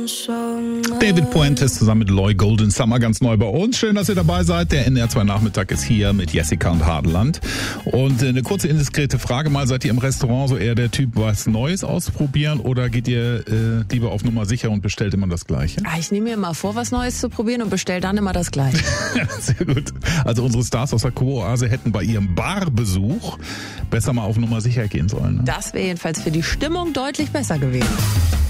David Puentes zusammen mit Loy Golden Summer ganz neu bei uns. Schön, dass ihr dabei seid. Der NDR2 Nachmittag ist hier mit Jessica und Hadeland. Und eine kurze indiskrete Frage mal. Seid ihr im Restaurant so eher der Typ, was Neues ausprobieren oder geht ihr lieber auf Nummer sicher und bestellt immer das Gleiche? Ich nehme mir immer vor, was Neues zu probieren und bestelle dann immer das Gleiche. Sehr gut. Also unsere Stars aus der Co-Oase hätten bei ihrem Barbesuch besser mal auf Nummer sicher gehen sollen. Ne? Das wäre jedenfalls für die Stimmung deutlich besser gewesen.